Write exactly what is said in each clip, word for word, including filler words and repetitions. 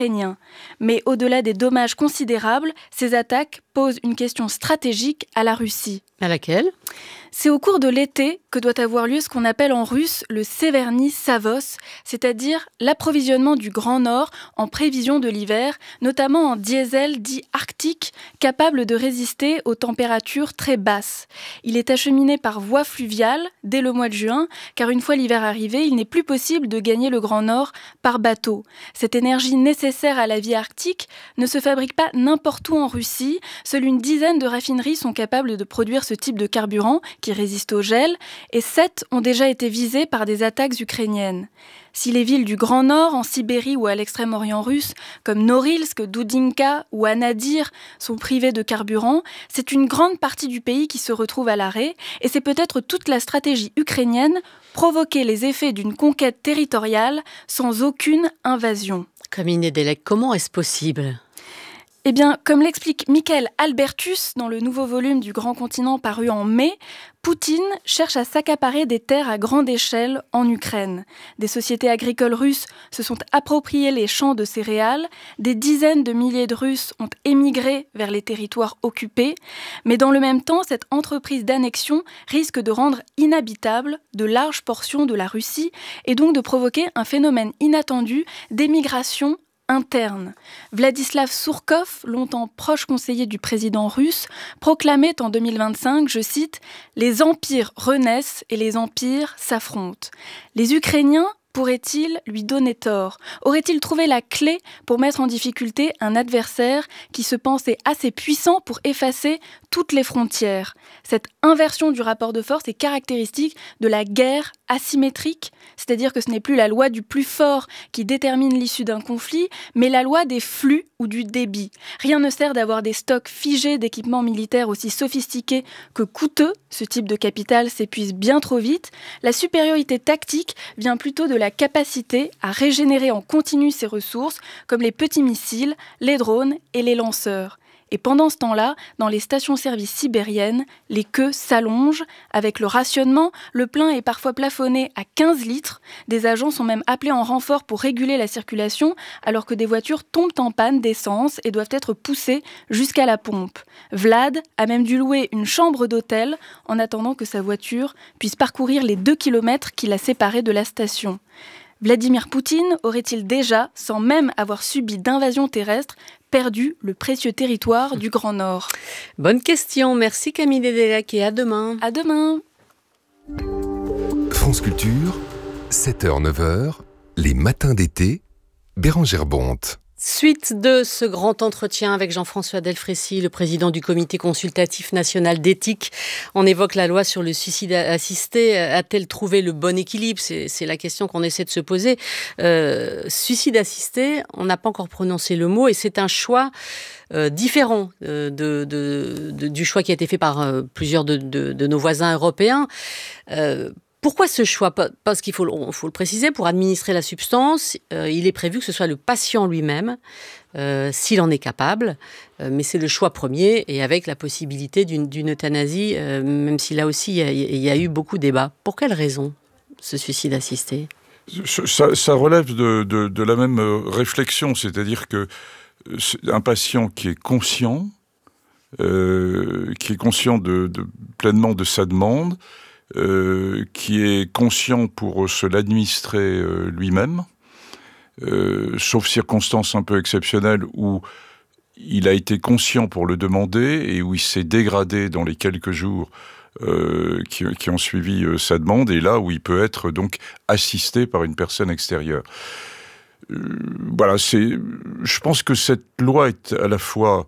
ukrainien. Mais au-delà des dommages considérables, ces attaques posent une question stratégique à la Russie. À laquelle ? C'est au cours de l'été que doit avoir lieu ce qu'on appelle en russe le Severny Savos, c'est-à-dire l'approvisionnement du Grand Nord en prévision de l'hiver, notamment en diesel dit arctique, capable de résister aux températures très basses. Il est acheminé par voie fluviale dès le mois de juin, car une fois l'hiver arrivé, il n'est plus possible de gagner le Grand Nord par bateau. Cette énergie nécessaire à la vie arctique ne se fabrique pas n'importe où en Russie. Seules une dizaine de raffineries sont capables de produire ce type de carburant qui résiste au gel, et sept ont déjà été visées par des attaques ukrainiennes. Si les villes du Grand Nord, en Sibérie ou à l'extrême-orient russe, comme Norilsk, Doudinka ou Anadyr, sont privées de carburant, c'est une grande partie du pays qui se retrouve à l'arrêt, et c'est peut-être toute la stratégie ukrainienne, provoquer les effets d'une conquête territoriale sans aucune invasion. Camille Nedelec, comment est-ce possible ? Eh bien, comme l'explique Michael Albertus dans le nouveau volume du Grand Continent paru en mai, Poutine cherche à s'accaparer des terres à grande échelle en Ukraine. Des sociétés agricoles russes se sont appropriées les champs de céréales, des dizaines de milliers de Russes ont émigré vers les territoires occupés, mais dans le même temps, cette entreprise d'annexion risque de rendre inhabitable de larges portions de la Russie et donc de provoquer un phénomène inattendu d'émigration interne. Vladislav Surkov, longtemps proche conseiller du président russe, proclamait en deux mille vingt-cinq, je cite, « Les empires renaissent et les empires s'affrontent ». Les Ukrainiens pourraient-ils lui donner tort ? Aurait-il trouvé la clé pour mettre en difficulté un adversaire qui se pensait assez puissant pour effacer toutes les frontières ? Cette inversion du rapport de force est caractéristique de la guerre asymétrique, c'est-à-dire que ce n'est plus la loi du plus fort qui détermine l'issue d'un conflit, mais la loi des flux ou du débit. Rien ne sert d'avoir des stocks figés d'équipements militaires aussi sophistiqués que coûteux. Ce type de capital s'épuise bien trop vite. La supériorité tactique vient plutôt de la capacité à régénérer en continu ses ressources, comme les petits missiles, les drones et les lanceurs. Et pendant ce temps-là, dans les stations-service sibériennes, les queues s'allongent. Avec le rationnement, le plein est parfois plafonné à quinze litres. Des agents sont même appelés en renfort pour réguler la circulation, alors que des voitures tombent en panne d'essence et doivent être poussées jusqu'à la pompe. Vlad a même dû louer une chambre d'hôtel en attendant que sa voiture puisse parcourir les deux kilomètres qui la séparaient de la station. Vladimir Poutine aurait-il déjà, sans même avoir subi d'invasion terrestre, perdu le précieux territoire du Grand Nord ? Bonne question, merci Camille Nedelec et à demain. À demain. France Culture, sept heures neuf heures, les matins d'été, Bérangère Bonte. Suite de ce grand entretien avec Jean-François Delfraissy, le président du Comité consultatif national d'éthique. On évoque la loi sur le suicide assisté. A-t-elle trouvé le bon équilibre ? c'est, c'est la question qu'on essaie de se poser. Euh, suicide assisté, on n'a pas encore prononcé le mot et c'est un choix euh, différent euh, de, de, de, du choix qui a été fait par euh, plusieurs de, de, de nos voisins européens. Euh, Pourquoi ce choix ? Parce qu'il faut, faut le préciser, pour administrer la substance, euh, il est prévu que ce soit le patient lui-même, euh, s'il en est capable, euh, mais c'est le choix premier, et avec la possibilité d'une, d'une euthanasie, euh, même si là aussi il y, a, il y a eu beaucoup de débats. Pour quelle raison ce suicide assisté ? ça, ça relève de, de, de la même réflexion, c'est-à-dire que un patient qui est conscient, euh, qui est conscient de, de, pleinement de sa demande, Euh, qui est conscient pour se l'administrer euh, lui-même, euh, sauf circonstances un peu exceptionnelles où il a été conscient pour le demander et où il s'est dégradé dans les quelques jours euh, qui, qui ont suivi euh, sa demande, et là où il peut être donc assisté par une personne extérieure. Euh, voilà, c'est, je pense que cette loi est à la fois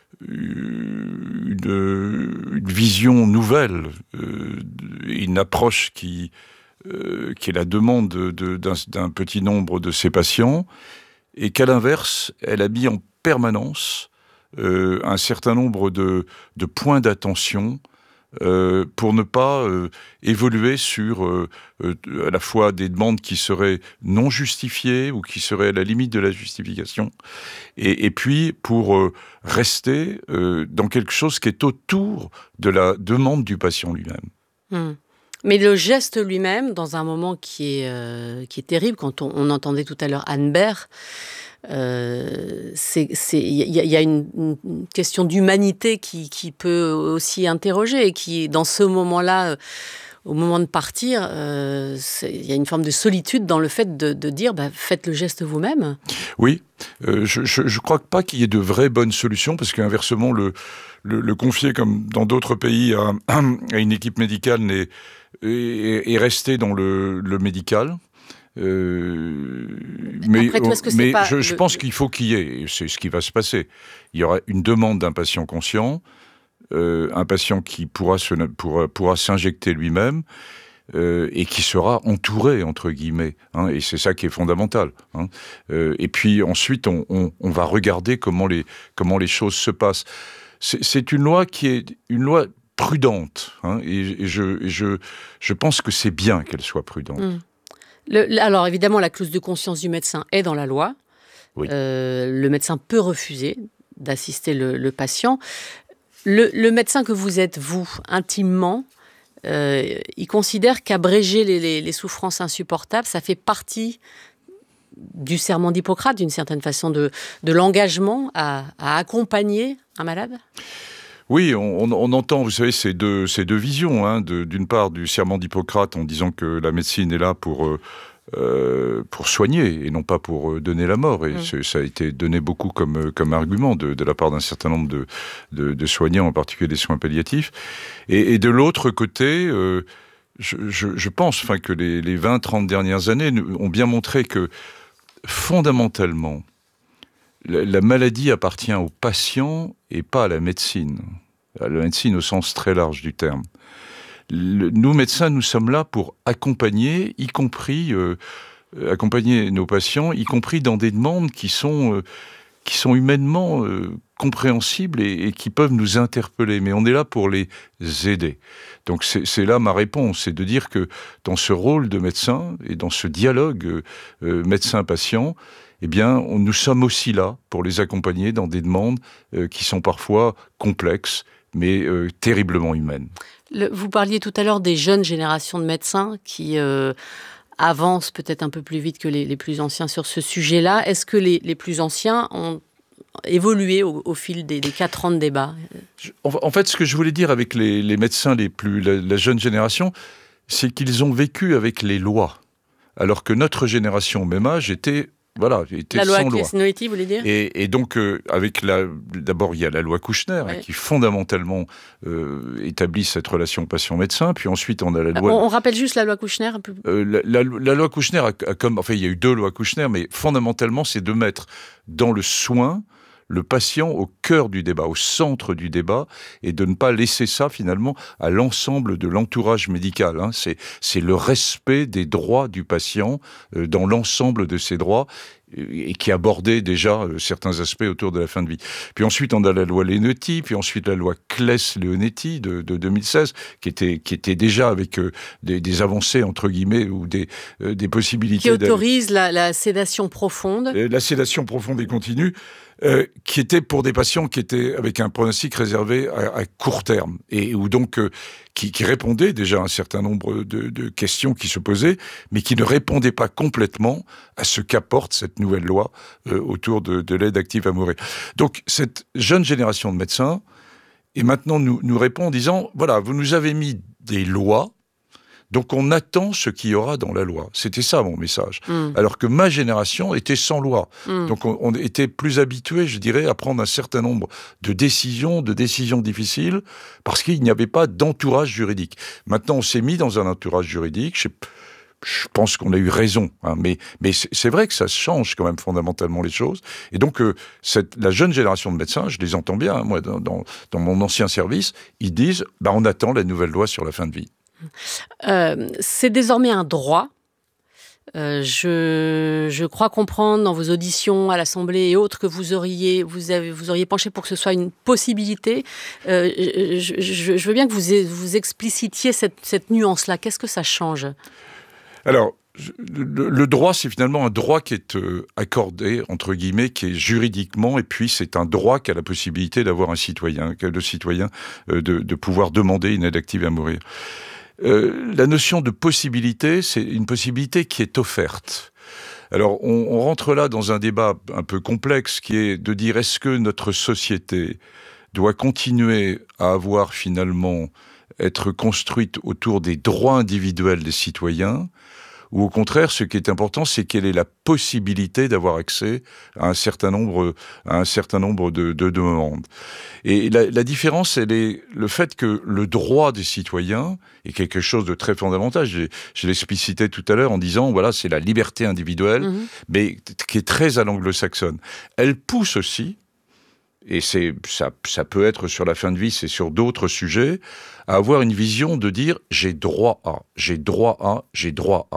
Une, une vision nouvelle, euh, une approche qui, euh, qui est la demande de, de, d'un, d'un petit nombre de ses patients, et qu'à l'inverse, elle a mis en permanence euh, un certain nombre de, de points d'attention euh, pour ne pas euh, évoluer sur euh, euh, à la fois des demandes qui seraient non justifiées ou qui seraient à la limite de la justification, et, et puis pour euh, rester euh, dans quelque chose qui est autour de la demande du patient lui-même. Mmh. Mais le geste lui-même, dans un moment qui est, euh, qui est terrible, quand on, on entendait tout à l'heure Anne Bert, Euh, c'est, c'est, il y, y a une, une question d'humanité qui, qui peut aussi interroger et qui, dans ce moment-là, au moment de partir, euh, il y a une forme de solitude dans le fait de, de dire bah, faites le geste vous-même. Oui, euh, je ne crois pas qu'il y ait de vraies bonnes solutions, parce qu'inversement, le, le, le confier, comme dans d'autres pays, à, à une équipe médicale n'est, est, est resté dans le, le médical. Euh, mais Après tout, est-ce que c'est mais pas je, je le... pense qu'il faut qu'il y ait, et c'est ce qui va se passer, il y aura une demande d'un patient conscient, euh, un patient qui pourra, se, pourra, pourra s'injecter lui-même, euh, et qui sera entouré, entre guillemets, hein, et c'est ça qui est fondamental. Hein. Euh, et puis ensuite, on, on, on va regarder comment les, comment les choses se passent. C'est, c'est une loi qui est une loi prudente, hein, et, et, je, et je, je pense que c'est bien qu'elle soit prudente. Mmh. Le, alors évidemment, la clause de conscience du médecin est dans la loi. Oui. Euh, le médecin peut refuser d'assister le, le patient. Le, le médecin que vous êtes, vous, intimement, euh, il considère qu'abréger les, les, les souffrances insupportables, ça fait partie du serment d'Hippocrate, d'une certaine façon, de, de l'engagement à, à accompagner un malade ? Oui, on, on, on entend, vous savez, ces deux, ces deux visions. Hein, de, d'une part, du serment d'Hippocrate en disant que la médecine est là pour, euh, euh, pour soigner et non pas pour donner la mort. Et mmh. ça a été donné beaucoup comme, comme argument de, de la part d'un certain nombre de, de, de soignants, en particulier des soins palliatifs. Et, et de l'autre côté, euh, je, je, je pense enfin, que les, les vingt trente dernières années ont bien montré que, fondamentalement, la, la maladie appartient au patient et pas à la médecine. La médecine au sens très large du terme. Le, nous, médecins, nous sommes là pour accompagner, y compris euh, accompagner nos patients, y compris dans des demandes qui sont, euh, qui sont humainement euh, compréhensibles et, et qui peuvent nous interpeller. Mais on est là pour les aider. Donc c'est, c'est là ma réponse, c'est de dire que dans ce rôle de médecin et dans ce dialogue euh, médecin-patient, eh bien, on, nous sommes aussi là pour les accompagner dans des demandes euh, qui sont parfois complexes, mais euh, terriblement humaines. Le, vous parliez tout à l'heure des jeunes générations de médecins qui euh, avancent peut-être un peu plus vite que les, les plus anciens sur ce sujet-là. Est-ce que les, les plus anciens ont évolué au, au fil des, des quatre ans de débat ? En fait, ce que je voulais dire avec les, les médecins les plus, la, la jeune génération, c'est qu'ils ont vécu avec les lois, alors que notre génération, au même âge, était... Voilà, était la loi sans loi. Claes-Noëti, vous voulez dire ? Et, et donc, euh, avec la, d'abord, il y a la loi Kouchner, ouais. hein, qui fondamentalement euh, établit cette relation patient-médecin. Puis ensuite, on a la loi... On, on rappelle juste la loi Kouchner un peu. Euh, la, la, la loi Kouchner a, a comme... Enfin, il y a eu deux lois Kouchner, mais fondamentalement, c'est de mettre dans le soin le patient au cœur du débat, au centre du débat, et de ne pas laisser ça, finalement, à l'ensemble de l'entourage médical. Hein. C'est, c'est le respect des droits du patient euh, dans l'ensemble de ses droits, et qui abordait déjà euh, certains aspects autour de la fin de vie. Puis ensuite, on a la loi Leonetti, puis ensuite la loi Claes-Leonetti de, de deux mille seize, qui était, qui était déjà avec euh, des, des avancées, entre guillemets, ou des, euh, des possibilités... Qui autorise la, la sédation profonde. Euh, la sédation profonde et continue, euh, qui était pour des patients qui étaient avec un pronostic réservé à, à court terme, et où donc... Euh, Qui, qui répondait déjà à un certain nombre de, de questions qui se posaient, mais qui ne répondait pas complètement à ce qu'apporte cette nouvelle loi euh, autour de, de l'aide active à mourir. Donc, cette jeune génération de médecins, et maintenant nous, nous répond en disant, voilà, vous nous avez mis des lois, donc on attend ce qu'il y aura dans la loi. C'était ça mon message. Mmh. Alors que ma génération était sans loi. Mmh. Donc on, on était plus habitué, je dirais, à prendre un certain nombre de décisions, de décisions difficiles, parce qu'il n'y avait pas d'entourage juridique. Maintenant, on s'est mis dans un entourage juridique. Je, je pense qu'on a eu raison, hein, mais, mais c'est, c'est vrai que ça change quand même fondamentalement les choses. Et donc, euh, cette, la jeune génération de médecins, je les entends bien, hein, moi, dans, dans, dans mon ancien service, ils disent, bah, on attend la nouvelle loi sur la fin de vie. Euh, c'est désormais un droit. Euh, je, je crois comprendre dans vos auditions à l'Assemblée et autres que vous auriez, vous avez, vous auriez penché pour que ce soit une possibilité. Euh, je, je, je veux bien que vous, vous explicitiez cette, cette nuance-là. Qu'est-ce que ça change ? Alors, le, le droit, c'est finalement un droit qui est euh, accordé, entre guillemets, qui est juridiquement, et puis c'est un droit qu'a la possibilité d'avoir un citoyen, qu'a le citoyen euh, de, de pouvoir demander une aide active à mourir. Euh, la notion de possibilité, c'est une possibilité qui est offerte. Alors, on, on rentre là dans un débat un peu complexe qui est de dire est-ce que notre société doit continuer à avoir finalement être construite autour des droits individuels des citoyens, ou au contraire, ce qui est important, c'est quelle est la possibilité d'avoir accès à un certain nombre, à un certain nombre de, de demandes. Et la, la différence, elle est le fait que le droit des citoyens est quelque chose de très fondamental. Je, je l'explicitais tout à l'heure en disant, voilà, c'est la liberté individuelle, mmh. mais qui est très à l'anglo-saxonne. Elle pousse aussi, et c'est, ça, ça peut être sur la fin de vie, c'est sur d'autres sujets, à avoir une vision de dire « j'ai droit à, j'ai droit à, j'ai droit à ».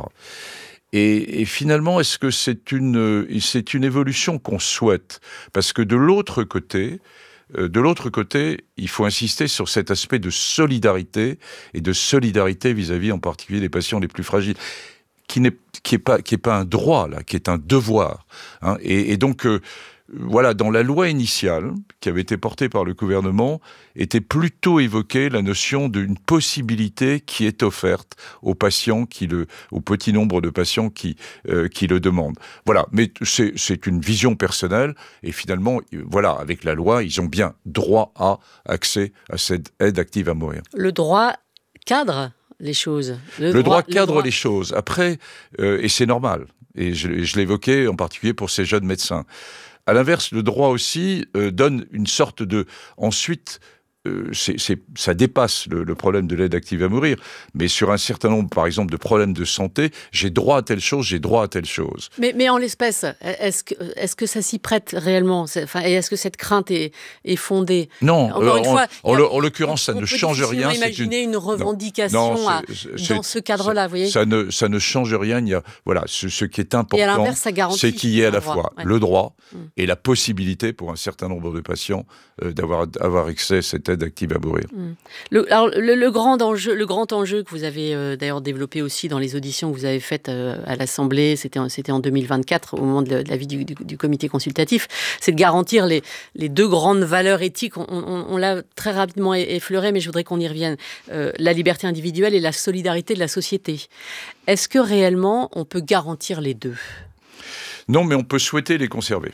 Et, et finalement, est-ce que c'est une, c'est une évolution qu'on souhaite ? Parce que de l'autre côté, euh, de l'autre côté, il faut insister sur cet aspect de solidarité, et de solidarité vis-à-vis en particulier des patients les plus fragiles, qui n'est, qui est pas, qui est pas un droit, là, qui est un devoir. Hein, et, et donc... Euh, Voilà, dans la loi initiale, qui avait été portée par le gouvernement, était plutôt évoquée la notion d'une possibilité qui est offerte aux patients, qui le, au petit nombre de patients qui, euh, qui le demandent. Voilà, mais c'est, c'est une vision personnelle, et finalement, voilà, avec la loi, ils ont bien droit à accès à cette aide active à mourir. Le droit cadre les choses. Le, le droit, droit cadre le droit... les choses. Après, euh, et c'est normal, et je, je l'évoquais en particulier pour ces jeunes médecins. À l'inverse, le droit aussi euh, donne une sorte de... Ensuite, euh, c'est, c'est, ça dépasse le, le problème de l'aide active à mourir, mais sur un certain nombre, par exemple, de problèmes de santé, j'ai droit à telle chose, j'ai droit à telle chose. Mais, mais en l'espèce, est-ce que, est-ce que ça s'y prête réellement ? Enfin, et est-ce que cette crainte est, est fondée ? Non, encore euh, une en, fois, en, a, en l'occurrence, ça ne change rien. On peut imaginer une, une revendication non, non, c'est, à, c'est, dans ce cadre-là, vous voyez ? Ça ne, ça ne change rien. Il y a, voilà, ce, ce qui est important, c'est qu'il y ait à la fois ouais. le droit mmh. et la possibilité pour un certain nombre de patients euh, d'avoir, d'avoir accès à cette aide active à mourir. Mmh. Le, alors, le, le, grand enjeu, le grand enjeu que vous avez euh, d'ailleurs développé aussi dans les auditions que vous avez faites euh, à l'Assemblée, c'était en, c'était en deux mille vingt-quatre, au moment de, de l'avis du, du, du comité consultatif, c'est de garantir les, les deux grandes valeurs éthiques. On, on, on l'a très rapidement effleuré, mais je voudrais qu'on y revienne. Euh, la liberté individuelle et la solidarité de la société. Est-ce que réellement on peut garantir les deux ? Non, mais on peut souhaiter les conserver.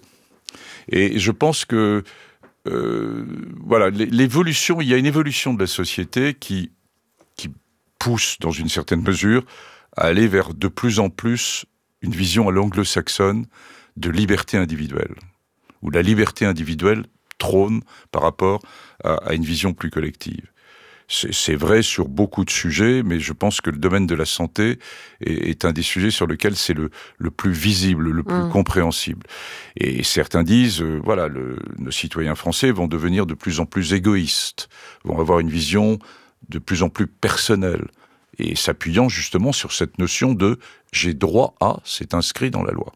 Et je pense que Euh, voilà, l'évolution, il y a une évolution de la société qui, qui pousse, dans une certaine mesure, à aller vers de plus en plus une vision à l'anglo-saxonne de liberté individuelle, où la liberté individuelle trône par rapport à, à une vision plus collective. C'est, c'est vrai sur beaucoup de sujets, mais je pense que le domaine de la santé est, est un des sujets sur lesquels c'est le, le plus visible, le plus mmh. compréhensible. Et certains disent, euh, voilà, le, nos citoyens français vont devenir de plus en plus égoïstes, vont avoir une vision de plus en plus personnelle, et s'appuyant justement sur cette notion de « j'ai droit à », c'est inscrit dans la loi.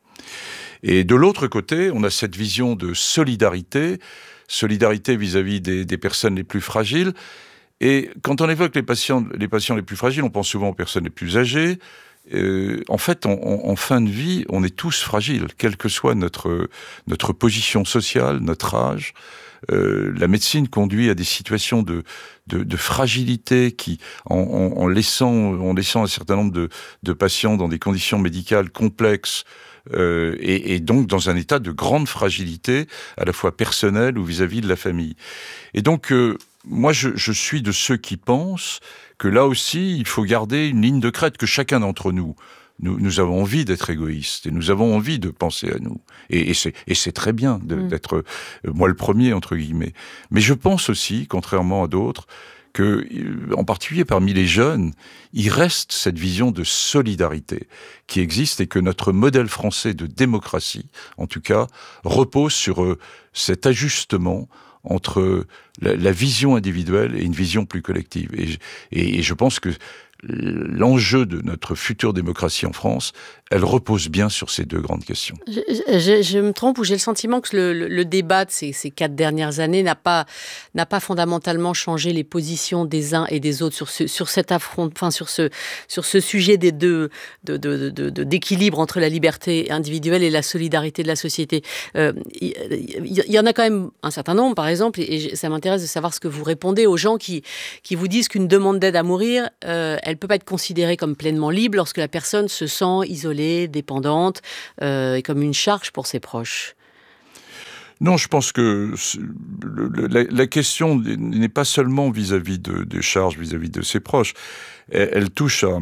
Et de l'autre côté, on a cette vision de solidarité, solidarité vis-à-vis des, des personnes les plus fragiles. Et quand on évoque les patients, les patients les plus fragiles, on pense souvent aux personnes les plus âgées. Euh, en fait, on, on, en fin de vie, on est tous fragiles, quelle que soit notre, notre position sociale, notre âge. Euh, la médecine conduit à des situations de, de, de fragilité qui, en, en, en, laissant, en laissant un certain nombre de, de patients dans des conditions médicales complexes, Euh, et, et donc dans un état de grande fragilité, à la fois personnelle ou vis-à-vis de la famille. Et donc, euh, moi, je, je suis de ceux qui pensent que là aussi, il faut garder une ligne de crête, que chacun d'entre nous, nous, nous avons envie d'être égoïstes, et nous avons envie de penser à nous. Et, et, c'est, et c'est très bien de, mmh. d'être, euh, moi le premier, entre guillemets. Mais je pense aussi, contrairement à d'autres, que, en particulier parmi les jeunes, il reste cette vision de solidarité qui existe et que notre modèle français de démocratie, en tout cas, repose sur euh, cet ajustement entre la, la vision individuelle et une vision plus collective. Et, et, et je pense que l'enjeu de notre future démocratie en France, elle repose bien sur ces deux grandes questions. Je, je, je me trompe ou j'ai le sentiment que le, le, le débat de ces, ces quatre dernières années n'a pas, n'a pas fondamentalement changé les positions des uns et des autres sur, ce, sur cet affront, enfin sur ce, sur ce sujet des deux, de, de, de, de, d'équilibre entre la liberté individuelle et la solidarité de la société. Euh, il, il y en a quand même un certain nombre, par exemple, et ça m'intéresse de savoir ce que vous répondez aux gens qui, qui vous disent qu'une demande d'aide à mourir, euh, elle elle peut pas être considérée comme pleinement libre lorsque la personne se sent isolée, dépendante, euh, et comme une charge pour ses proches. Non, je pense que le, le, la, la question n'est pas seulement vis-à-vis de, des charges, vis-à-vis de ses proches. Elle, elle touche à,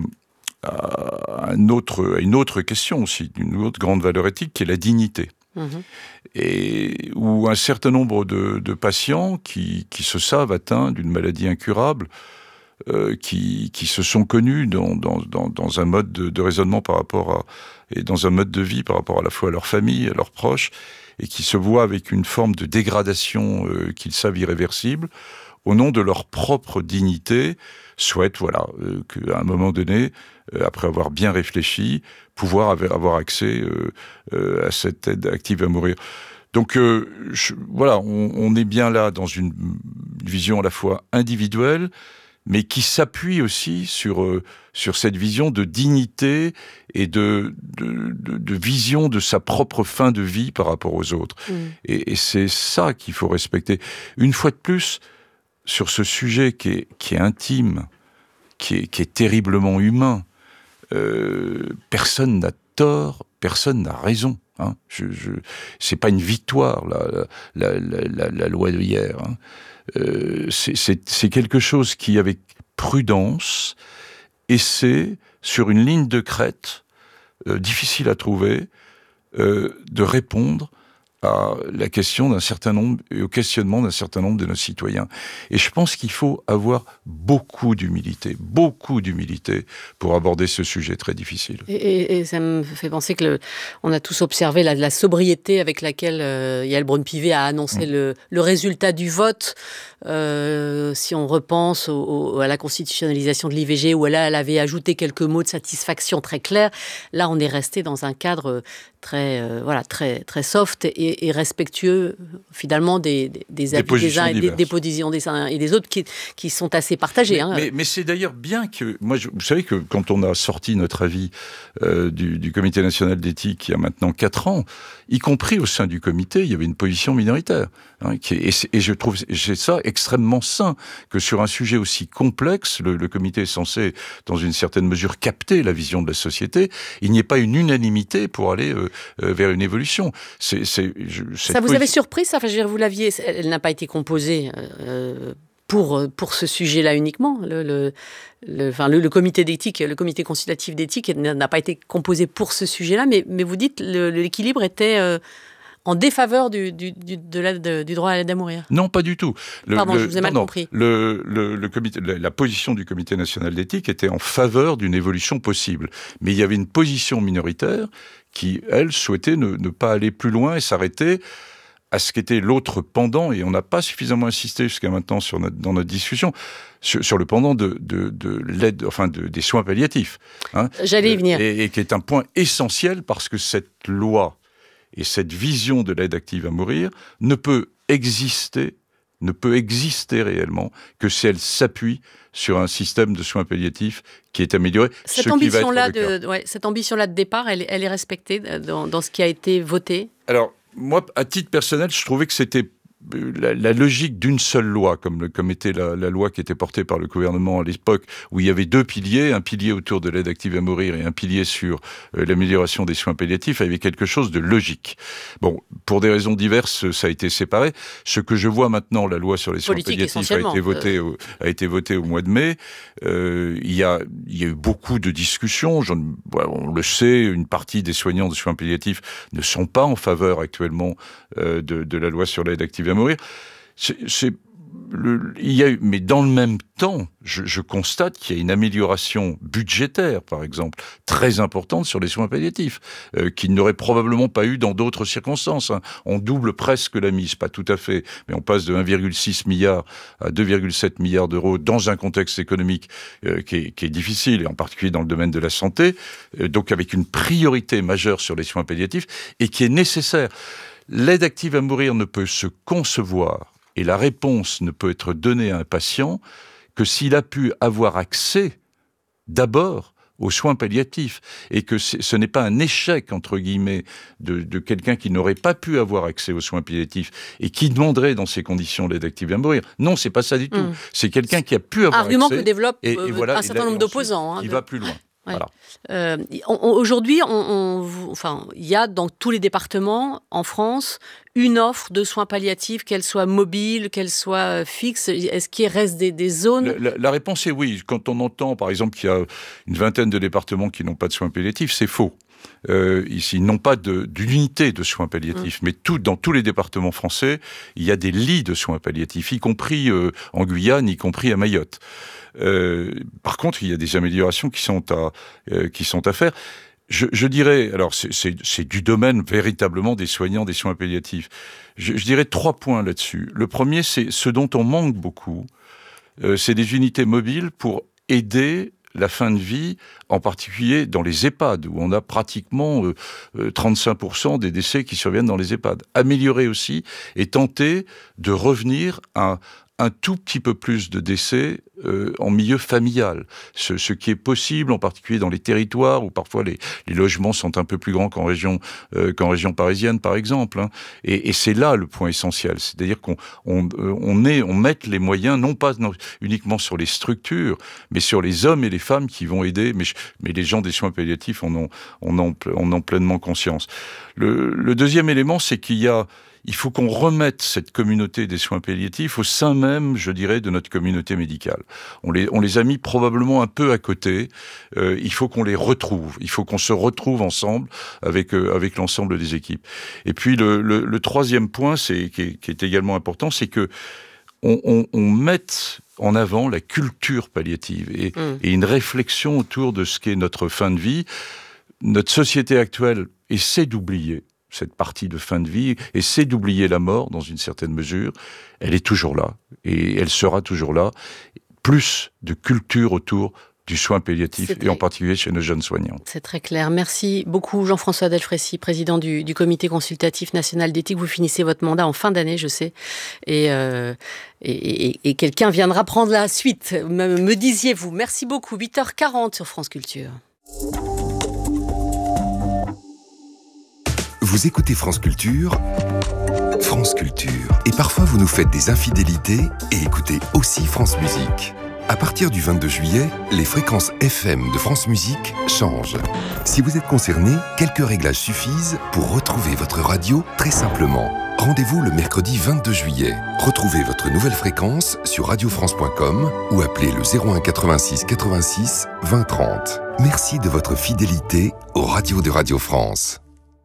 à, un autre, à une autre question aussi, une autre grande valeur éthique, qui est la dignité. Mmh. Et où un certain nombre de, de patients qui, qui se savent atteints d'une maladie incurable, euh, qui, qui se sont connus dans, dans, dans, dans un mode de, de raisonnement par rapport à, et dans un mode de vie par rapport à la fois à leur famille, à leurs proches, et qui se voient avec une forme de dégradation euh, qu'ils savent irréversible, au nom de leur propre dignité, souhaitent, voilà, euh, qu'à un moment donné, euh, après avoir bien réfléchi, pouvoir avoir accès euh, euh, à cette aide active à mourir. Donc, euh, je, voilà, on, on est bien là dans une vision à la fois individuelle, mais qui s'appuie aussi sur, euh, sur cette vision de dignité et de, de, de, de vision de sa propre fin de vie par rapport aux autres. Mmh. Et, et c'est ça qu'il faut respecter. Une fois de plus, sur ce sujet qui est, qui est intime, qui est, qui est terriblement humain, euh, personne n'a tort, personne n'a raison. Hein. Je, je, c'est pas une victoire, la, la, la, la, la loi de hier. Hein. Euh, c'est, c'est, c'est quelque chose qui, avec prudence, essaie, sur une ligne de crête, euh, difficile à trouver, euh, de répondre à la question d'un certain nombre, et au questionnement d'un certain nombre de nos citoyens. Et je pense qu'il faut avoir beaucoup d'humilité, beaucoup d'humilité pour aborder ce sujet très difficile. Et, et, et ça me fait penser que le, on a tous observé la, la sobriété avec laquelle euh, Yael Braun-Pivet a annoncé mmh. le, le résultat du vote. Euh, si on repense au, au, à la constitutionnalisation de l'I V G, où elle, elle avait ajouté quelques mots de satisfaction très clairs, là on est resté dans un cadre très, euh, voilà, très, très soft et, et respectueux finalement des, des, des avis des uns et des, des positions des uns et des autres qui, qui sont assez partagées. Mais, hein. mais, mais c'est d'ailleurs bien que... Moi, je, vous savez que quand on a sorti notre avis euh, du, du Comité national d'éthique il y a maintenant quatre ans, y compris au sein du comité, il y avait une position minoritaire. Hein, qui est, et, et je trouve c'est ça extrêmement sain, que sur un sujet aussi complexe, le, le comité est censé, dans une certaine mesure, capter la vision de la société, il n'y ait pas une unanimité pour aller euh, euh, vers une évolution. C'est, c'est, je, ça vous avait surpris, ça? Enfin, je veux dire, vous l'aviez... Elle n'a pas été composée... Euh... Pour, pour ce sujet-là uniquement, le, le, le, enfin, le, le comité d'éthique, le comité consultatif d'éthique n'a pas été composé pour ce sujet-là, mais, mais vous dites le, l'équilibre était euh, en défaveur du, du, du, de la, de, du droit à l'aide à mourir. Non, pas du tout. Le, Pardon, le, je vous ai mal non, compris. Le, le, le comité, la, la position du comité national d'éthique était en faveur d'une évolution possible, mais il y avait une position minoritaire qui, elle, souhaitait ne, ne pas aller plus loin et s'arrêter à ce qu'était l'autre pendant, et on n'a pas suffisamment insisté jusqu'à maintenant sur notre, dans notre discussion, sur, sur le pendant de, de, de l'aide, enfin de, des soins palliatifs. Hein, J'allais y venir. Et, et qui est un point essentiel parce que cette loi et cette vision de l'aide active à mourir ne peut exister, ne peut exister réellement que si elle s'appuie sur un système de soins palliatifs qui est amélioré. Cette ambition-là de, ouais, cette ambition-là de départ, elle, elle est respectée dans, dans ce qui a été voté? Alors, moi, à titre personnel, je trouvais que c'était la, la logique d'une seule loi, comme, comme était la, la loi qui était portée par le gouvernement à l'époque, où il y avait deux piliers, un pilier autour de l'aide active à mourir et un pilier sur euh, l'amélioration des soins palliatifs, il y avait quelque chose de logique. Bon, pour des raisons diverses, ça a été séparé. Ce que je vois maintenant, la loi sur les soins Politique palliatifs a été votée au, a été votée au mois de mai. Euh, il, y a, il y a eu beaucoup de discussions. J'en, on le sait, une partie des soignants de soins palliatifs ne sont pas en faveur actuellement euh, de, de la loi sur l'aide active à mourir. C'est, c'est le, il y a eu, mais dans le même temps, je, je constate qu'il y a une amélioration budgétaire, par exemple, très importante sur les soins palliatifs, euh, qu'il n'aurait probablement pas eu dans d'autres circonstances. Hein. On double presque la mise, pas tout à fait, mais on passe de un virgule six milliard à deux virgule sept milliards d'euros dans un contexte économique euh, qui, est, qui est difficile, et en particulier dans le domaine de la santé, euh, donc avec une priorité majeure sur les soins palliatifs, et qui est nécessaire. L'aide active à mourir ne peut se concevoir et la réponse ne peut être donnée à un patient que s'il a pu avoir accès, d'abord, aux soins palliatifs et que ce n'est pas un échec, entre guillemets, de, de quelqu'un qui n'aurait pas pu avoir accès aux soins palliatifs et qui demanderait dans ces conditions l'aide active à mourir. Non, c'est pas ça du tout. Mmh. C'est quelqu'un qui a pu avoir Argument accès. Argument que développe et, et voilà, un certain nombre d'opposants. Hein, il de... va plus loin. Ouais. Voilà. Euh, on, on, aujourd'hui, on, on, enfin, il y a dans tous les départements en France une offre de soins palliatifs, qu'elle soit mobile, qu'elle soit fixe. Est-ce qu'il reste des, des zones ? la, la, la réponse est oui. Quand on entend, par exemple, qu'il y a une vingtaine de départements qui n'ont pas de soins palliatifs, c'est faux. Euh, ici, ils n'ont pas de, d'unité de soins palliatifs, mmh. mais tout, dans tous les départements français, il y a des lits de soins palliatifs, y compris euh, en Guyane, y compris à Mayotte. Euh, par contre, il y a des améliorations qui sont à, euh, qui sont à faire. Je, je dirais, alors c'est, c'est, c'est du domaine véritablement des soignants des soins palliatifs. Je, je dirais trois points là-dessus. Le premier, c'est ce dont on manque beaucoup, euh, c'est des unités mobiles pour aider la fin de vie, en particulier dans les EHPAD, où on a pratiquement euh, trente-cinq pour cent des décès qui surviennent dans les EHPAD. Améliorer aussi et tenter de revenir à un tout petit peu plus de décès euh, en milieu familial. Ce, ce qui est possible, en particulier dans les territoires où parfois les, les logements sont un peu plus grands qu'en région, euh, qu'en région parisienne, par exemple. Hein. Et, et c'est là le point essentiel. C'est-à-dire qu'on on, on est, on mette les moyens, non pas non, uniquement sur les structures, mais sur les hommes et les femmes qui vont aider. Mais, mais les gens des soins palliatifs en ont, en ont, en ont pleinement conscience. Le, le deuxième élément, c'est qu'il y a Il faut qu'on remette cette communauté des soins palliatifs au sein même, je dirais, de notre communauté médicale. On les, on les a mis probablement un peu à côté. Euh, il faut qu'on les retrouve. Il faut qu'on se retrouve ensemble avec, euh, avec l'ensemble des équipes. Et puis le, le, le troisième point, c'est, qui, est, qui est également important, c'est que on, on, on mette en avant la culture palliative et, mmh. et une réflexion autour de ce qu'est notre fin de vie. Notre société actuelle essaie d'oublier cette partie de fin de vie, essaie d'oublier la mort dans une certaine mesure. Elle est toujours là, et elle sera toujours là. Plus de culture autour du soin palliatif, et en particulier chez nos jeunes soignants. C'est très clair. Merci beaucoup Jean-François Delfraissy, président du, du Comité consultatif national d'éthique. Vous finissez votre mandat en fin d'année, je sais, et, euh, et, et, et quelqu'un viendra prendre la suite, me, me disiez-vous. Merci beaucoup. huit heures quarante sur France Culture. Vous écoutez France Culture, France Culture. Et parfois, vous nous faites des infidélités et écoutez aussi France Musique. À partir du vingt-deux juillet, les fréquences F M de France Musique changent. Si vous êtes concerné, quelques réglages suffisent pour retrouver votre radio très simplement. Rendez-vous le mercredi vingt-deux juillet. Retrouvez votre nouvelle fréquence sur radio france point com ou appelez le zéro un quatre-vingt-six quatre-vingt-six vingt trente. Merci de votre fidélité aux radios de Radio France.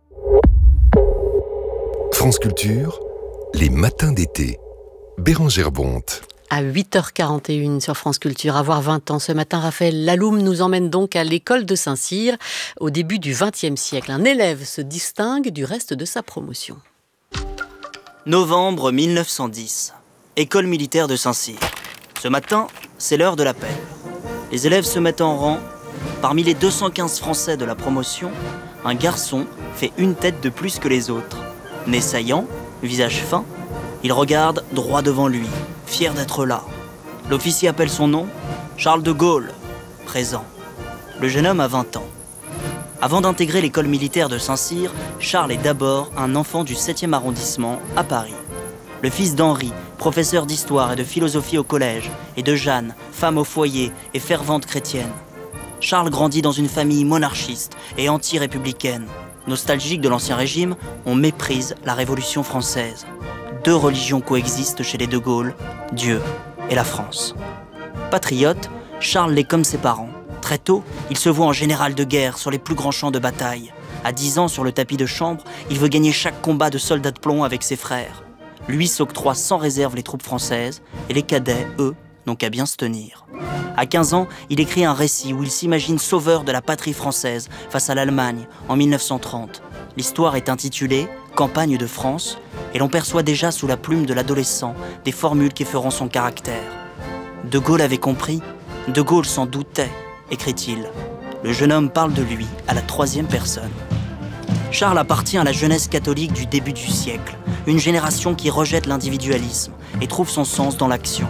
France Culture, les matins d'été. Bérengère Bonte. À huit heures quarante et une sur France Culture, avoir vingt ans. Ce matin, Raphaël Laloum nous emmène donc à l'école de Saint-Cyr au début du vingtième siècle. Un élève se distingue du reste de sa promotion. Novembre mille neuf cent dix. École militaire de Saint-Cyr. Ce matin, c'est l'heure de l'appel. Les élèves se mettent en rang. Parmi les deux cent quinze Français de la promotion, un garçon fait une tête de plus que les autres. Nez saillant, visage fin, il regarde droit devant lui, fier d'être là. L'officier appelle son nom, Charles de Gaulle, présent. Le jeune homme a vingt ans. Avant d'intégrer l'école militaire de Saint-Cyr, Charles est d'abord un enfant du septième arrondissement, à Paris. Le fils d'Henri, professeur d'histoire et de philosophie au collège, et de Jeanne, femme au foyer et fervente chrétienne. Charles grandit dans une famille monarchiste et anti-républicaine. Nostalgique de l'Ancien Régime, on méprise la Révolution française. Deux religions coexistent chez les De Gaulle, Dieu et la France. Patriote, Charles l'est comme ses parents. Très tôt, il se voit en général de guerre sur les plus grands champs de bataille. À dix ans, sur le tapis de chambre, il veut gagner chaque combat de soldat de plomb avec ses frères. Lui s'octroie sans réserve les troupes françaises, et les cadets, eux, n'ont qu'à bien se tenir. À quinze ans, il écrit un récit où il s'imagine sauveur de la patrie française face à l'Allemagne en mille neuf cent trente. L'histoire est intitulée « Campagne de France » et l'on perçoit déjà sous la plume de l'adolescent des formules qui feront son caractère. De Gaulle avait compris, De Gaulle s'en doutait, écrit-il. Le jeune homme parle de lui à la troisième personne. Charles appartient à la jeunesse catholique du début du siècle, une génération qui rejette l'individualisme et trouve son sens dans l'action.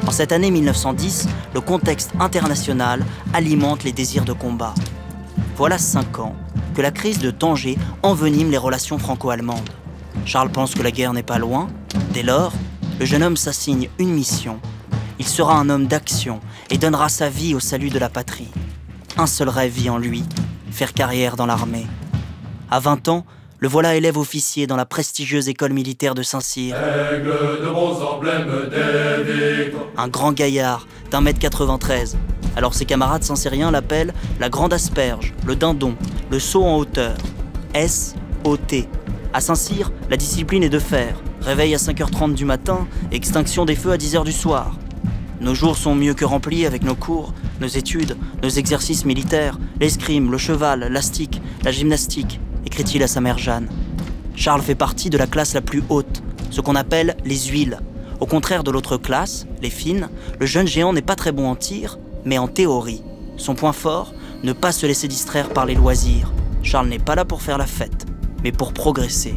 En cette année mille neuf cent dix, le contexte international alimente les désirs de combat. Voilà cinq ans que la crise de Tanger envenime les relations franco-allemandes. Charles pense que la guerre n'est pas loin. Dès lors, le jeune homme s'assigne une mission. Il sera un homme d'action et donnera sa vie au salut de la patrie. Un seul rêve vit en lui, faire carrière dans l'armée. À vingt ans, le voilà élève officier dans la prestigieuse école militaire de Saint-Cyr. Aigle de bons emblèmes des victoires. Un grand gaillard d'un mètre quatre-vingt-treize. Alors ses camarades saint-cyriens l'appellent la grande asperge, le dindon, le saut en hauteur. S O T. À Saint-Cyr, la discipline est de fer. Réveil à cinq heures trente du matin, extinction des feux à dix heures du soir. Nos jours sont mieux que remplis avec nos cours, nos études, nos exercices militaires, l'escrime, le cheval, l'astique, la gymnastique, écrit-il à sa mère Jeanne. Charles fait partie de la classe la plus haute, ce qu'on appelle les huiles. Au contraire de l'autre classe, les fines, le jeune géant n'est pas très bon en tir, mais en théorie. Son point fort, ne pas se laisser distraire par les loisirs. Charles n'est pas là pour faire la fête, mais pour progresser.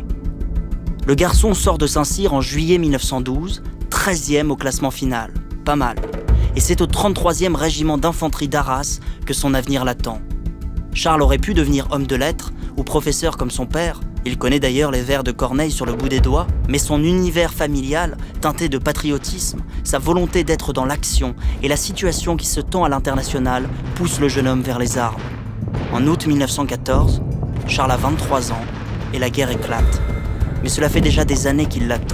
Le garçon sort de Saint-Cyr en juillet mille neuf cent douze, treizième au classement final. Pas mal. Et c'est au trente-troisième régiment d'infanterie d'Arras que son avenir l'attend. Charles aurait pu devenir homme de lettres ou professeur comme son père. Il connaît d'ailleurs les vers de Corneille sur le bout des doigts, mais son univers familial, teinté de patriotisme, sa volonté d'être dans l'action et la situation qui se tend à l'international poussent le jeune homme vers les armes. En août mille neuf cent quatorze, Charles a vingt-trois ans et la guerre éclate. Mais cela fait déjà des années qu'il l'attend.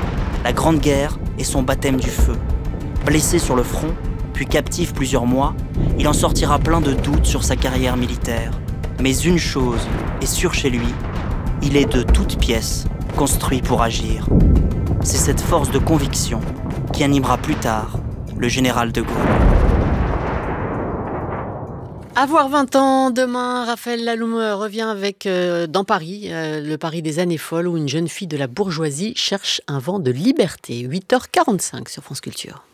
La Grande Guerre est son baptême du feu. Blessé sur le front, puis captif plusieurs mois, il en sortira plein de doutes sur sa carrière militaire. Mais une chose est sûre chez lui, il est de toutes pièces construit pour agir. C'est cette force de conviction qui animera plus tard le général de Gaulle. Avoir vingt ans, demain, Raphaël Laloum revient avec euh, dans Paris, euh, le Paris des années folles, où une jeune fille de la bourgeoisie cherche un vent de liberté. huit heures quarante-cinq sur France Culture.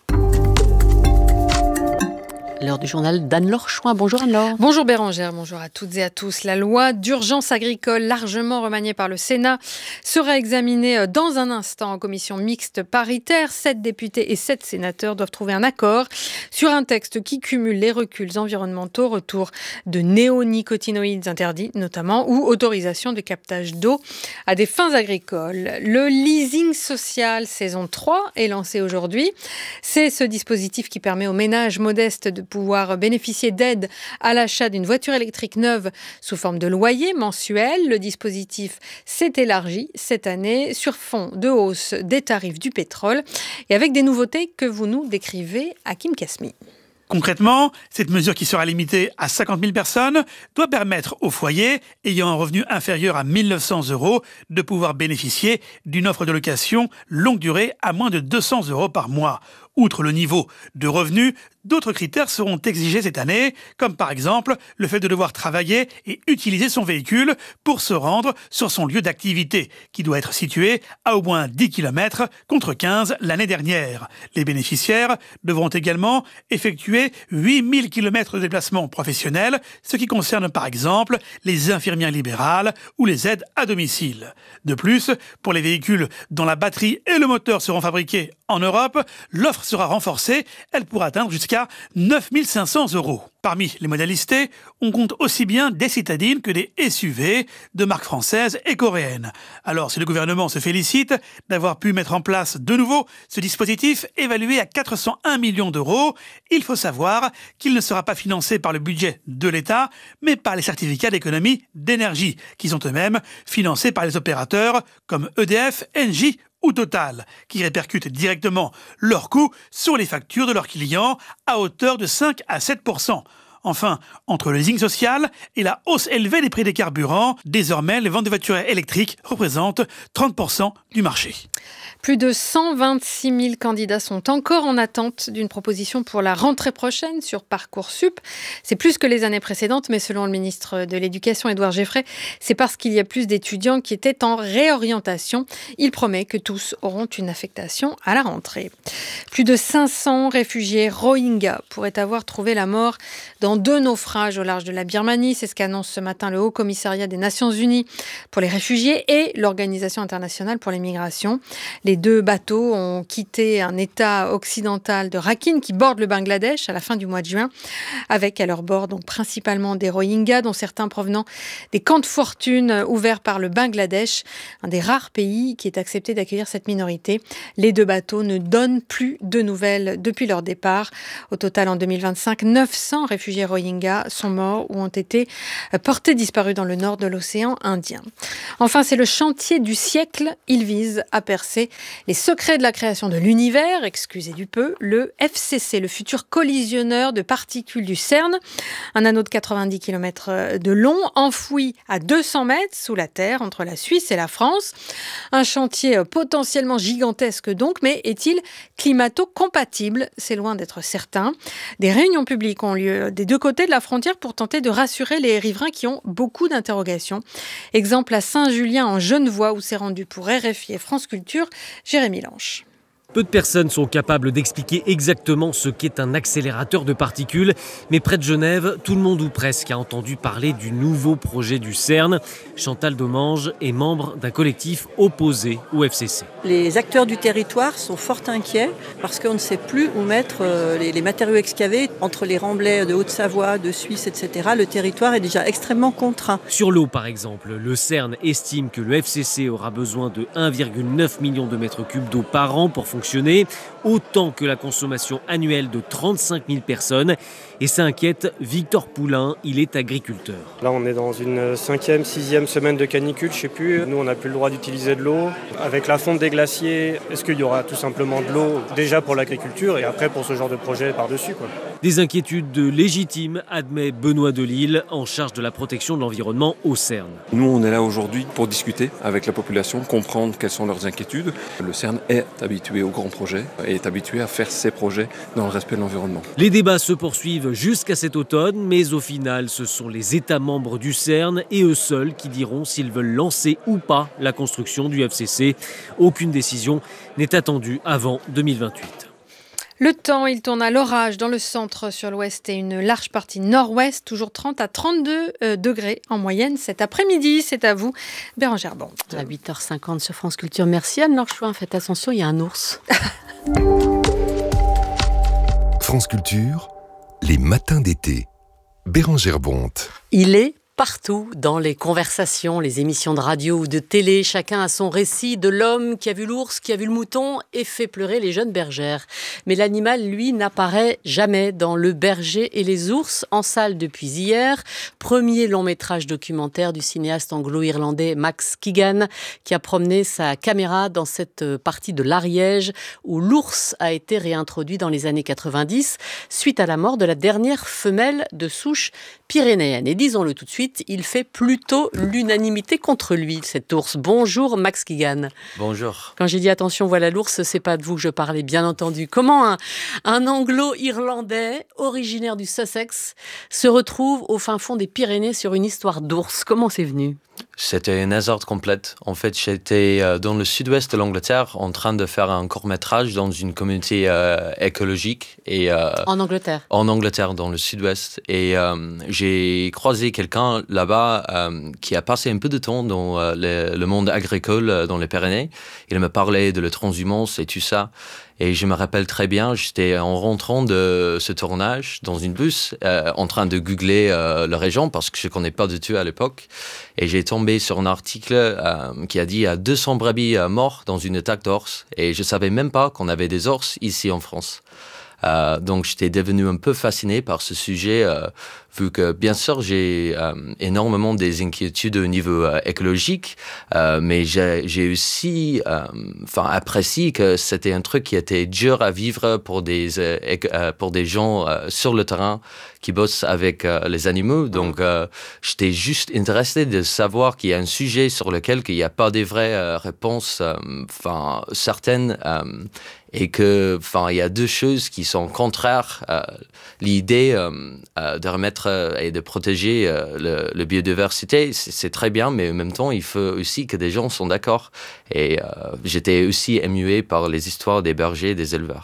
L'heure du journal d'Anne-Laure Chouin. Bonjour Anne-Laure. Bonjour Bérangère, bonjour à toutes et à tous. La loi d'urgence agricole, largement remaniée par le Sénat, sera examinée dans un instant en commission mixte paritaire. Sept députés et sept sénateurs doivent trouver un accord sur un texte qui cumule les reculs environnementaux, retour de néonicotinoïdes interdits notamment, ou autorisation de captage d'eau à des fins agricoles. Le leasing social saison trois est lancé aujourd'hui. C'est ce dispositif qui permet aux ménages modestes de pouvoir bénéficier d'aide à l'achat d'une voiture électrique neuve sous forme de loyer mensuel. Le dispositif s'est élargi cette année sur fond de hausse des tarifs du pétrole et avec des nouveautés que vous nous décrivez, Hakim Kasmi. Concrètement, cette mesure qui sera limitée à cinquante mille personnes doit permettre aux foyers ayant un revenu inférieur à mille neuf cents euros de pouvoir bénéficier d'une offre de location longue durée à moins de deux cents euros par mois. Outre le niveau de revenu, d'autres critères seront exigés cette année, comme par exemple le fait de devoir travailler et utiliser son véhicule pour se rendre sur son lieu d'activité, qui doit être situé à au moins dix kilomètres contre quinze l'année dernière. Les bénéficiaires devront également effectuer huit mille kilomètres de déplacement professionnel, ce qui concerne par exemple les infirmières libérales ou les aides à domicile. De plus, pour les véhicules dont la batterie et le moteur seront fabriqués en Europe, l'offre sera renforcée, elle pourra atteindre jusqu'à neuf mille cinq cents euros. Parmi les modèles listés, on compte aussi bien des citadines que des S U V de marques françaises et coréennes. Alors, si le gouvernement se félicite d'avoir pu mettre en place de nouveau ce dispositif évalué à quatre cent un millions d'euros, il faut savoir qu'il ne sera pas financé par le budget de l'État, mais par les certificats d'économie d'énergie, qui sont eux-mêmes financés par les opérateurs comme E D F, Engie ou Total, qui répercutent directement leurs coûts sur les factures de leurs clients à hauteur de cinq à sept pour cent. Enfin, entre le leasing social et la hausse élevée des prix des carburants, désormais, les ventes de voitures électriques représentent trente pour cent du marché. Plus de cent vingt-six mille candidats sont encore en attente d'une proposition pour la rentrée prochaine sur Parcoursup. C'est plus que les années précédentes, mais selon le ministre de l'Éducation, Édouard Geffray, c'est parce qu'il y a plus d'étudiants qui étaient en réorientation. Il promet que tous auront une affectation à la rentrée. Plus de cinq cents réfugiés Rohingyas pourraient avoir trouvé la mort dans dans deux naufrages au large de la Birmanie. C'est ce qu'annonce ce matin le Haut Commissariat des Nations Unies pour les réfugiés et l'Organisation internationale pour les migrations. Les deux bateaux ont quitté un état occidental de Rakhine qui borde le Bangladesh à la fin du mois de juin, avec à leur bord donc principalement des Rohingyas, dont certains provenant des camps de fortune ouverts par le Bangladesh, un des rares pays qui est accepté d'accueillir cette minorité. Les deux bateaux ne donnent plus de nouvelles depuis leur départ. Au total, en deux mille vingt-cinq, neuf cents réfugiés Rohingyas sont morts ou ont été portés disparus dans le nord de l'océan Indien. Enfin, c'est le chantier du siècle. Il vise à percer les secrets de la création de l'univers, excusez du peu, le F C C, le futur collisionneur de particules du CERN, un anneau de quatre-vingt-dix kilomètres de long, enfoui à deux cents mètres sous la Terre, entre la Suisse et la France. Un chantier potentiellement gigantesque donc, mais est-il climato-compatible ? C'est loin d'être certain. Des réunions publiques ont lieu des deux côtés de la frontière pour tenter de rassurer les riverains qui ont beaucoup d'interrogations. Exemple à Saint-Julien en Genevois où s'est rendu pour R F I et France Culture, Jérémy Lanche. Peu de personnes sont capables d'expliquer exactement ce qu'est un accélérateur de particules, mais près de Genève, tout le monde ou presque a entendu parler du nouveau projet du CERN. Chantal Domange est membre d'un collectif opposé au F C C. Les acteurs du territoire sont fort inquiets parce qu'on ne sait plus où mettre les, les matériaux excavés. Entre les remblais de Haute-Savoie, de Suisse, et cetera, le territoire est déjà extrêmement contraint. Sur l'eau, par exemple, le CERN estime que le F C C aura besoin de un virgule neuf million de mètres cubes d'eau par an pour fonctionner. Autant que la consommation annuelle de trente-cinq mille personnes. Et ça inquiète Victor Poulain, il est agriculteur. Là, on est dans une cinquième, sixième semaine de canicule, je sais plus. Nous, on n'a plus le droit d'utiliser de l'eau. Avec la fonte des glaciers, est-ce qu'il y aura tout simplement de l'eau déjà pour l'agriculture et après pour ce genre de projet par-dessus, quoi. Des inquiétudes légitimes, admet Benoît Delisle, en charge de la protection de l'environnement au CERN. Nous, on est là aujourd'hui pour discuter avec la population, comprendre quelles sont leurs inquiétudes. Le CERN est habitué aux grands projets et est habitué à faire ses projets dans le respect de l'environnement. Les débats se poursuivent jusqu'à cet automne, mais au final, ce sont les États membres du CERN et eux seuls qui diront s'ils veulent lancer ou pas la construction du F C C. Aucune décision n'est attendue avant deux mille vingt-huit. Le temps, il tourne à l'orage dans le centre sur l'ouest et une large partie nord-ouest, toujours trente à trente-deux euh, degrés en moyenne cet après-midi. C'est à vous, Bérangère Bonte. À huit heures cinquante sur France Culture. Merci Anne-Laure Chouin. Faites attention, il y a un ours. France Culture, les matins d'été. Bérangère Bonte. Il est partout dans les conversations, les émissions de radio ou de télé. Chacun a son récit de l'homme qui a vu l'ours, qui a vu le mouton et fait pleurer les jeunes bergères. Mais l'animal, lui, n'apparaît jamais dans Le Berger et les ours, en salle depuis hier. Premier long métrage documentaire du cinéaste anglo-irlandais Max Keegan, qui a promené sa caméra dans cette partie de l'Ariège où l'ours a été réintroduit dans les années quatre-vingt-dix suite à la mort de la dernière femelle de souche pyrénéenne. Et disons-le tout de suite, il fait plutôt l'unanimité contre lui, cet ours. Bonjour Max Keegan. Bonjour. Quand j'ai dit attention, voilà l'ours, c'est pas de vous que je parlais, bien entendu. Comment un, un anglo-irlandais, originaire du Sussex, se retrouve au fin fond des Pyrénées sur une histoire d'ours? Comment c'est venu? C'était une hasard complète. En fait, j'étais dans le sud-ouest de l'Angleterre en train de faire un court-métrage dans une communauté euh, écologique. Et, euh, en Angleterre En Angleterre, dans le sud-ouest. Et euh, j'ai croisé quelqu'un là-bas euh, qui a passé un peu de temps dans euh, le, le monde agricole euh, dans les Pyrénées. Il me parlait de la transhumance et tout ça. Et je me rappelle très bien, j'étais en rentrant de ce tournage dans une bus, euh, en train de googler euh, la région parce que je ne connais pas du tout à l'époque. Et j'ai tombé sur un article euh, qui a dit il y a deux cents brebis euh, morts dans une attaque d'ors. Et je ne savais même pas qu'on avait des ours ici en France. Euh, donc j'étais devenu un peu fasciné par ce sujet, euh, vu que bien sûr j'ai euh, énormément des inquiétudes au niveau euh, écologique, euh, mais j'ai, j'ai aussi euh, enfin, apprécié que c'était un truc qui était dur à vivre pour des, euh, euh, pour des gens euh, sur le terrain qui bossent avec euh, les animaux. Donc euh, j'étais juste intéressé de savoir qu'il y a un sujet sur lequel il n'y a pas de vraies euh, réponses euh, enfin, certaines. Euh, et que, enfin, il y a deux choses qui sont contraires. Euh, l'idée euh, euh, de remettre euh, et de protéger euh, le, le biodiversité, c'est, c'est très bien, mais en même temps, il faut aussi que des gens sont d'accord. Et euh, j'étais aussi émué par les histoires des bergers et des éleveurs.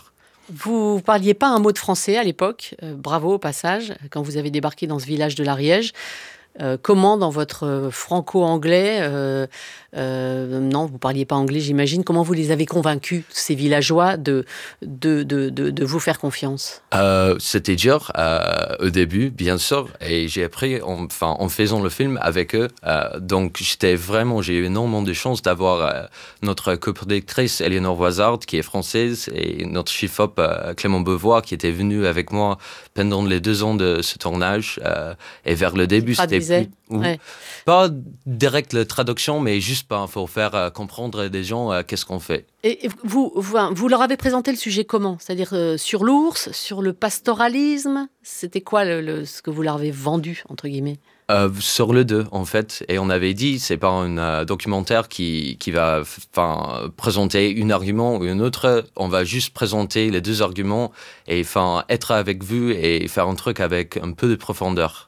Vous ne parliez pas un mot de français à l'époque. Euh, bravo au passage, quand vous avez débarqué dans ce village de l'Ariège. Euh, comment, dans votre franco-anglais, euh, euh, non, vous ne parliez pas anglais, j'imagine, comment vous les avez convaincus, ces villageois, de, de, de, de, de vous faire confiance? euh, C'était dur euh, au début, bien sûr, et j'ai appris en, enfin, en faisant le film avec eux. Euh, donc, j'étais vraiment, j'ai eu énormément de chance d'avoir euh, notre coproductrice, Eleonore Voisard, qui est française, et notre chef-op, euh, Clément Beauvoir, qui était venu avec moi pendant les deux ans de ce tournage. Euh, et vers le début, c'était plus, ouais. pas direct la traduction, mais juste pour faire euh, comprendre des gens euh, qu'est-ce qu'on fait. Et vous, vous, vous leur avez présenté le sujet comment? C'est-à-dire euh, sur l'ours, sur le pastoralisme? C'était quoi le, le, ce que vous leur avez vendu, entre guillemets? Euh, sur le deux, en fait. Et on avait dit, c'est pas un euh, documentaire qui, qui va enfin, présenter un argument ou un autre. On va juste présenter les deux arguments et enfin, être avec vous et faire un truc avec un peu de profondeur.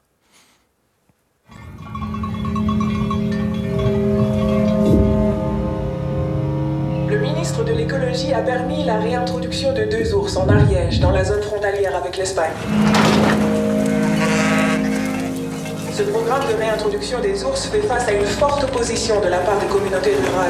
Le ministre de l'écologie a permis la réintroduction de deux ours en Ariège, dans la zone frontalière avec l'Espagne. Ce programme de réintroduction des ours fait face à une forte opposition de la part des communautés rurales.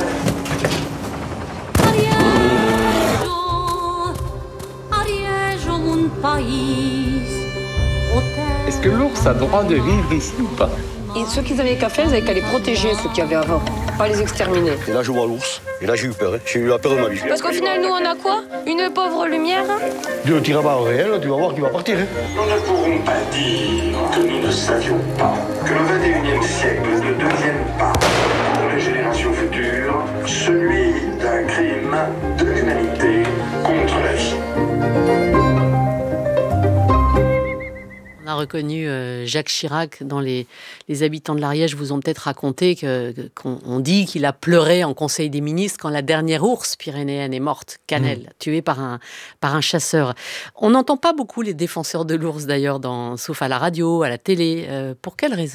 Est-ce que l'ours a droit de vivre ici ou pas? Et ce qu'ils avaient qu'à faire, ils avaient qu'à les protéger, ceux qu'il y avait avant, pas les exterminer. Et là, je vois l'ours. Et là, j'ai eu peur. Hein. J'ai eu la peur de ma vie. Parce qu'au final, nous, on a quoi? Une pauvre lumière. Tu le tireras pas en réel, tu vas voir qu'il va partir. Hein. Nous ne pourrons pas dire que nous ne savions pas que le vingt et unième siècle ne devienne pas, pour les générations futures, celui d'un crime de l'humanité contre la vie. On a reconnu euh, Jacques Chirac dans les, les habitants de l'Ariège vous ont peut-être raconté que, qu'on on dit qu'il a pleuré en Conseil des ministres quand la dernière ours pyrénéenne est morte, Canel, mmh. tuée par un, par un chasseur. On n'entend pas beaucoup les défenseurs de l'ours d'ailleurs, dans, sauf à la radio, à la télé. Euh, pour quelle raison ?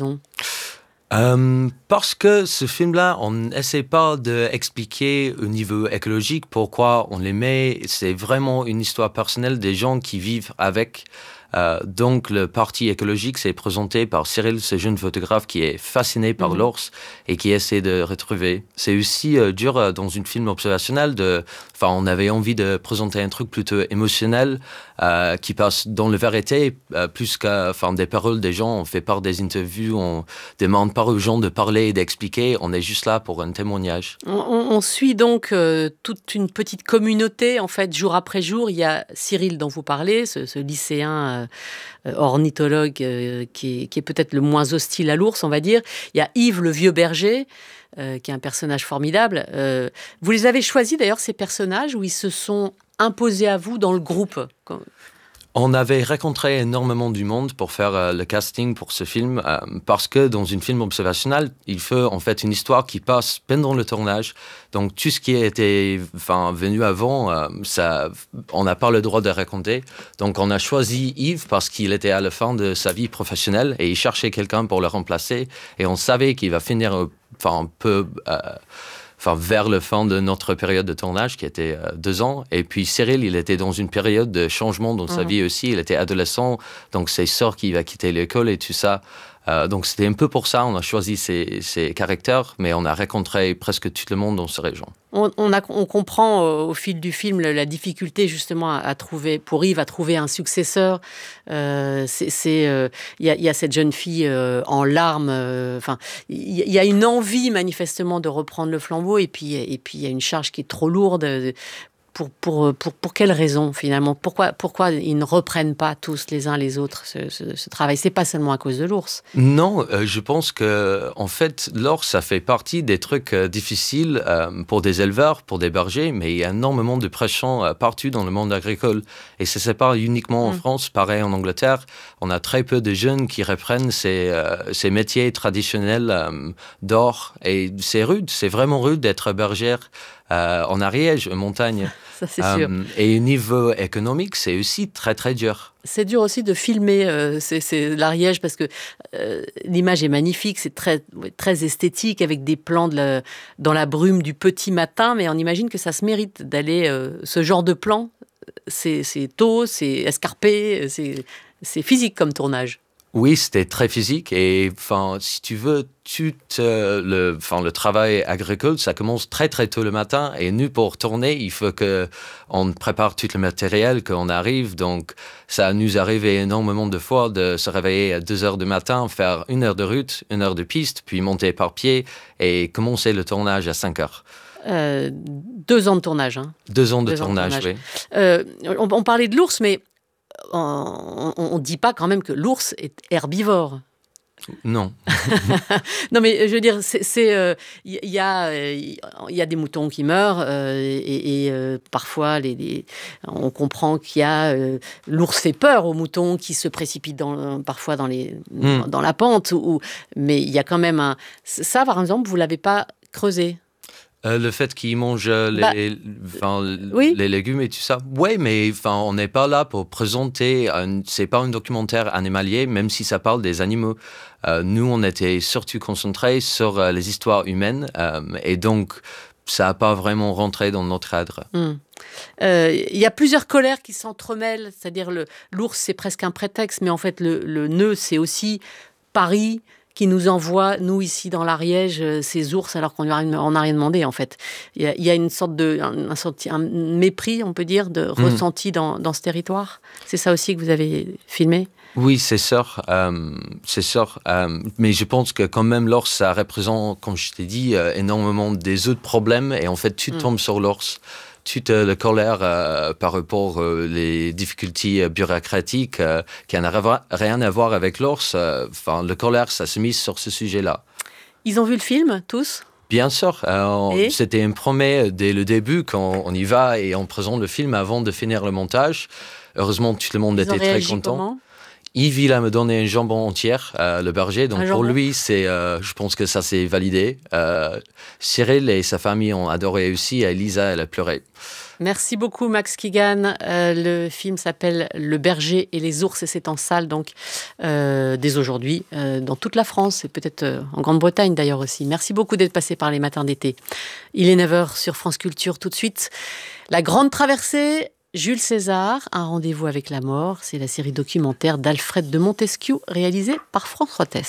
Euh, parce que ce film-là, on n'essaie pas d'expliquer au niveau écologique pourquoi on les met. C'est vraiment une histoire personnelle des gens qui vivent avec. Euh, donc, le parti écologique s'est présenté par Cyril, ce jeune photographe qui est fasciné par mmh. l'ours et qui essaie de retrouver. C'est aussi euh, dur euh, dans une film observationnel de. Enfin, on avait envie de présenter un truc plutôt émotionnel euh, qui passe dans la vérité euh, plus qu'à enfin, des paroles des gens. On fait part des interviews, on demande pas aux gens de parler et d'expliquer. On est juste là pour un témoignage. On, on suit donc euh, toute une petite communauté. En fait, jour après jour, il y a Cyril dont vous parlez, ce, ce lycéen. Euh, ornithologue euh, qui est, qui est peut-être le moins hostile à l'ours, on va dire. Il y a Yves, le vieux berger, euh, qui est un personnage formidable. Euh, vous les avez choisis d'ailleurs, ces personnages, où ils se sont imposés à vous dans le groupe? On avait rencontré énormément du monde pour faire euh, le casting pour ce film, euh, parce que dans une film observationnel, il faut en fait une histoire qui passe pendant le tournage. Donc tout ce qui était enfin, venu avant, euh, ça, on n'a pas le droit de raconter. Donc on a choisi Yves parce qu'il était à la fin de sa vie professionnelle et il cherchait quelqu'un pour le remplacer. Et on savait qu'il va finir euh, enfin, un peu... Euh, Enfin, vers le fin de notre période de tournage, qui était euh, deux ans. Et puis Cyril, il était dans une période de changement dans mmh. sa vie aussi. Il était adolescent, donc c'est sûr qu'il va quitter l'école et tout ça. Euh, donc c'était un peu pour ça, on a choisi ces, ces caractères, mais on a rencontré presque tout le monde dans cette région. On, on, a, on comprend euh, au fil du film la, la difficulté justement à, à trouver, pour Yves, à trouver un successeur. Euh, c'est, c'est, euh, y a, y a cette jeune fille euh, en larmes. Enfin, euh, il y, y a une envie manifestement de reprendre le flambeau, et puis et puis il y a une charge qui est trop lourde. Pour, pour, pour, pour quelles raisons, finalement? Pourquoi, pourquoi ils ne reprennent pas tous les uns les autres ce, ce, ce travail? C'est pas seulement à cause de l'ours. Non, euh, je pense que en fait, l'ours, ça fait partie des trucs euh, difficiles euh, pour des éleveurs, pour des bergers, mais il y a énormément de pression euh, partout dans le monde agricole. Et ce n'est pas uniquement en mmh. France, pareil en Angleterre. On a très peu de jeunes qui reprennent ces, euh, ces métiers traditionnels euh, d'or. Et c'est rude, c'est vraiment rude d'être bergère. Euh, en Ariège, en montagne. Ça, c'est sûr. Euh, et au niveau économique, c'est aussi très, très dur. C'est dur aussi de filmer euh, c'est, c'est l'Ariège parce que euh, l'image est magnifique, c'est très, très esthétique avec des plans de la, dans la brume du petit matin, mais on imagine que ça se mérite d'aller, euh, ce genre de plan, c'est, c'est tôt, c'est escarpé, c'est, c'est physique comme tournage. Oui, c'était très physique et enfin, si tu veux, tout euh, le, enfin, le travail agricole, ça commence très très tôt le matin et nous pour tourner, il faut que on prépare tout le matériel, qu'on arrive. Donc, ça nous arrive énormément de fois de se réveiller à deux heures du matin, faire une heure de route, une heure de piste, puis monter par pied et commencer le tournage à cinq heures. Euh, deux ans de tournage. Hein. Deux ans de deux tournage, ans de tournage. oui. Euh, on, on parlait de l'ours, mais on ne dit pas quand même que l'ours est herbivore. Non. Non, mais je veux dire, c'est, c'est, euh, y, y, a, y a des moutons qui meurent euh, et, et euh, parfois les, les, on comprend qu'il y a euh, l'ours fait peur aux moutons qui se précipitent dans, parfois dans, les, mm. dans la pente. Ou, mais il y a quand même un... Ça, par exemple, vous ne l'avez pas creusé. Euh, le fait qu'ils mangent les, bah, enfin, oui. les légumes et tout ça. Oui, mais enfin, on n'est pas là pour présenter. Un, c'est pas un documentaire animalier, même si ça parle des animaux. Euh, nous, on était surtout concentrés sur euh, les histoires humaines. Euh, et donc, ça n'a pas vraiment rentré dans notre cadre. Il hum. euh, y a plusieurs colères qui s'entremêlent. C'est-à-dire, le, l'ours, c'est presque un prétexte. Mais en fait, le, le nœud, c'est aussi Paris qui nous envoie, nous, ici, dans l'Ariège, ces ours, alors qu'on n'a rien demandé, en fait. Il y a, il y a une sorte de... Un, un, un mépris, on peut dire, de mmh. ressenti dans, dans ce territoire. C'est ça aussi que vous avez filmé ? Oui, c'est sûr. Euh, c'est sûr. Euh, mais je pense que quand même, l'ours, ça représente, comme je t'ai dit, euh, énormément des autres problèmes. Et en fait, tu mmh. tombes sur l'ours. Toute euh, la colère euh, par rapport aux euh, difficultés euh, bureaucratiques euh, qui n'ont rien à voir avec l'ours. Enfin, euh, la colère, ça se mise sur ce sujet-là. Ils ont vu le film, tous ? Bien sûr. Euh, on, c'était un premier dès le début quand on y va et on présente le film avant de finir le montage. Heureusement, tout le monde Ils était très content. Comment ? Yves, il a me donné un jambon entière, euh, le berger. Donc, pour lui, c'est, euh, je pense que ça, c'est validé. Euh, Cyril et sa famille ont adoré aussi. Et Lisa, elle a pleuré. Merci beaucoup, Max Kigan. Euh, le film s'appelle Le berger et les ours et c'est en salle, donc, euh, dès aujourd'hui, euh, dans toute la France et peut-être euh, en Grande-Bretagne d'ailleurs aussi. Merci beaucoup d'être passé par les matins d'été. Il est neuf heures sur France Culture. Tout de suite, La Grande Traversée. Jules César, Un rendez-vous avec la mort, c'est la série documentaire d'Alfred de Montesquieu réalisée par France Rottes.